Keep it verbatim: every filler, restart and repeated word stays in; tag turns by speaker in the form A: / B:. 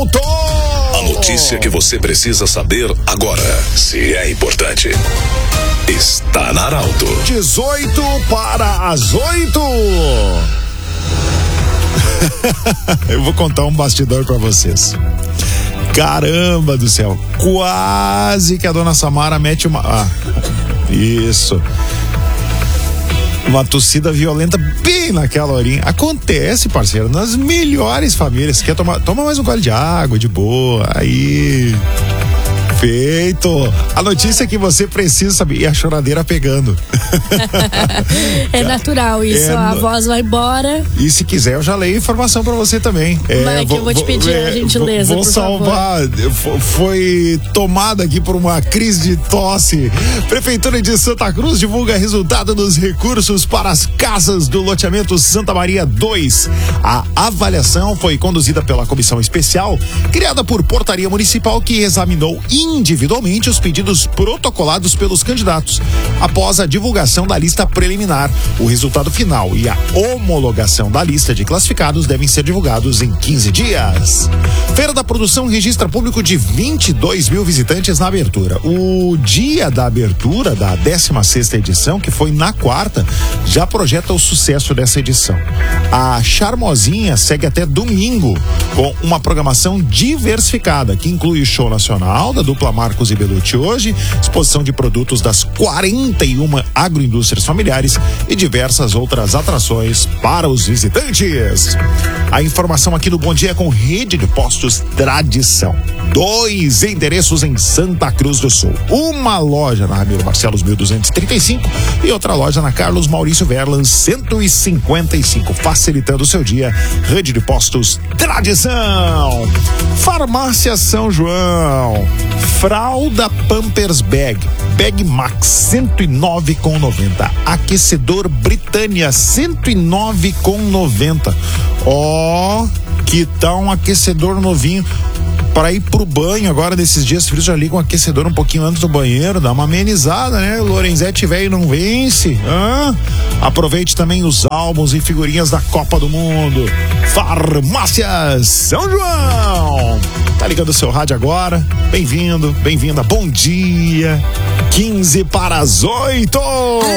A: Arauto!
B: A notícia que você precisa saber agora, se é importante, está na Arauto.
A: dezoito para as oito. Eu vou contar um bastidor pra vocês. Caramba do céu, quase que a dona Samara mete uma... Ah, isso. Uma tossida violenta bem naquela horinha. Acontece, parceiro, nas melhores famílias. Quer tomar, toma mais um gole de água, de boa. Aí... Feito! A notícia que você precisa saber. E a choradeira pegando.
C: É natural isso, é, a voz vai embora.
A: E se quiser, eu já leio informação pra você também.
C: É, Mike, vou, eu vou te pedir é, a gentileza,
A: vou, vou
C: por
A: salvar.
C: favor.
A: Foi tomada aqui por uma crise de tosse. Prefeitura de Santa Cruz divulga resultado dos recursos para as casas do loteamento Santa Maria dois. A avaliação foi conduzida pela comissão especial, criada por portaria municipal, que examinou individualmente os pedidos protocolados pelos candidatos. Após a divulgação da lista preliminar, o resultado final e a homologação da lista de classificados devem ser divulgados em quinze dias. Feira da Produção registra público de vinte e dois mil visitantes na abertura. O dia da abertura da décima sexta edição, que foi na quarta, já projeta o sucesso dessa edição. A Charmosinha segue até domingo com uma programação diversificada, que inclui o show nacional da dupla Marcos e Belucci hoje, exposição de produtos das quarenta e uma agroindústrias familiares e diversas outras atrações para os visitantes. A informação aqui do Bom Dia é com Rede de Postos Tradição. Dois endereços em Santa Cruz do Sul. Uma loja na Ramiro Barcelos mil duzentos e trinta e cinco e outra loja na Carlos Maurício Verlan cento e cinquenta e cinco, facilitando o seu dia. Rede de Postos Tradição. Farmácia São João. Fralda Pampers Bag, Bag Max cento e nove reais e noventa centavos. Aquecedor Britânia cento e nove reais e noventa centavos. Ó, oh, que tal um aquecedor novinho para ir pro banho agora desses dias frios? Já liga um aquecedor um pouquinho antes do banheiro, dá uma amenizada, né? O Lorenzetti velho não vence. Hã? Aproveite também os álbuns e figurinhas da Copa do Mundo. Farmácias São João. Tá ligando o seu rádio agora? Bem-vindo, bem-vinda. Bom dia. quinze para as oito.